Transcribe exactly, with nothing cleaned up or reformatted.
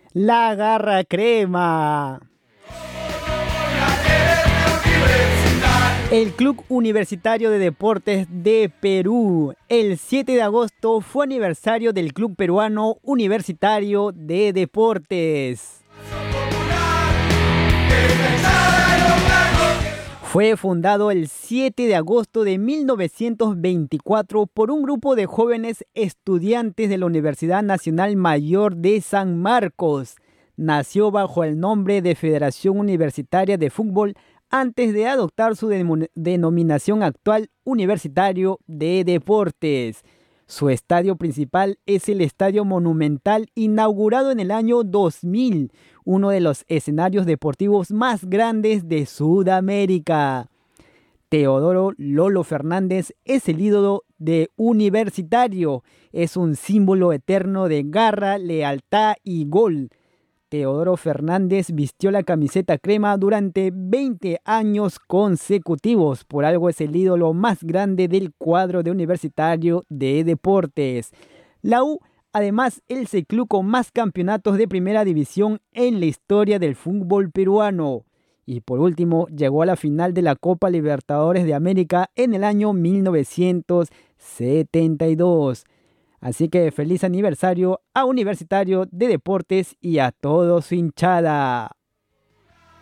La Garra Crema. El Club Universitario de Deportes de Perú. El siete de agosto fue aniversario del Club Peruano Universitario de Deportes. Fue fundado el siete de agosto de mil novecientos veinticuatro por un grupo de jóvenes estudiantes de la Universidad Nacional Mayor de San Marcos. Nació bajo el nombre de Federación Universitaria de Fútbol antes de adoptar su de- denominación actual, Universitario de Deportes. Su estadio principal es el Estadio Monumental, inaugurado en el año dos mil, uno de los escenarios deportivos más grandes de Sudamérica. Teodoro Lolo Fernández es el ídolo de Universitario. Es un símbolo eterno de garra, lealtad y gol. Teodoro Fernández vistió la camiseta crema durante veinte años consecutivos. Por algo es el ídolo más grande del cuadro de Universitario de Deportes. La U, además, es el club con más campeonatos de primera división en la historia del fútbol peruano. Y por último, llegó a la final de la Copa Libertadores de América en el año mil novecientos setenta y dos. Así que feliz aniversario a Universitario de Deportes y a todo su hinchada.